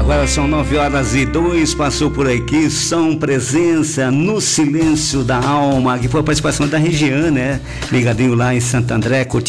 Agora são 9h02, passou por aqui, som presença no silêncio da alma, que foi a participação da Regiane, né? Ligadinho lá em Santo André,